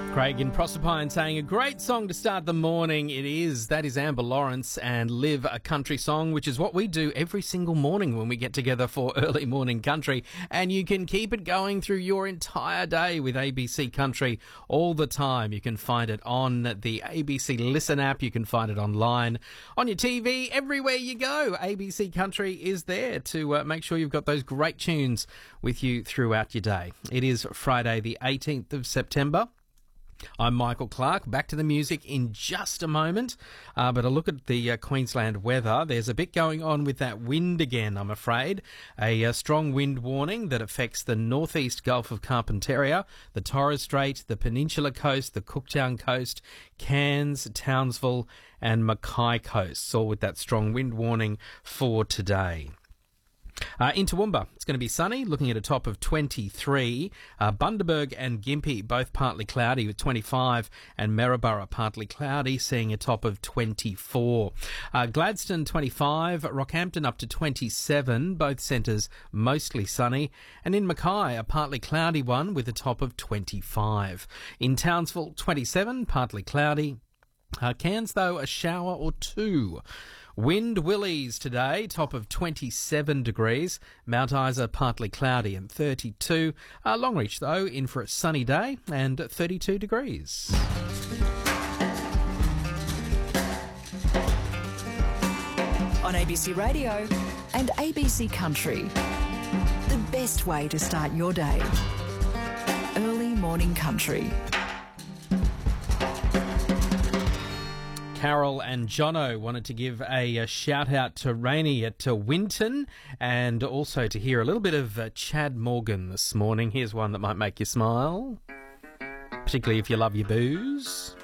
Craig in Proserpine saying a great song to start the morning. It is. That is Amber Lawrence and Live a Country Song, which is what we do every single morning when we get together for early morning country. And you can keep it going through your entire day with ABC Country all the time. You can find it on the ABC Listen app. You can find it online, on your TV, everywhere you go. ABC Country is there to make sure you've got those great tunes with you throughout your day. It is Friday the 18th of September. I'm Michael Clark. Back to the music in just a moment. But a look at the Queensland weather. There's a bit going on with that wind again, I'm afraid. A strong wind warning that affects the northeast Gulf of Carpentaria, the Torres Strait, the Peninsula Coast, the Cooktown Coast, Cairns, Townsville and Mackay coasts, all with that strong wind warning for today. In Toowoomba, it's going to be sunny, looking at a top of 23. Bundaberg and Gympie, both partly cloudy with 25, and Maryborough partly cloudy, seeing a top of 24. Gladstone 25, Rockhampton up to 27, both centres mostly sunny, and in Mackay, a partly cloudy one with a top of 25. In Townsville, 27, partly cloudy. Cairns, though, a shower or two. Wind Willies today, top of 27 degrees. Mount Isa partly cloudy and 32. Longreach, though, in for a sunny day and 32 degrees. On ABC Radio and ABC Country, the best way to start your day. Early morning country. Carol and Jono wanted to give a shout out to Rainey at Winton and also to hear a little bit of Chad Morgan this morning. Here's one that might make you smile, particularly if you love your booze.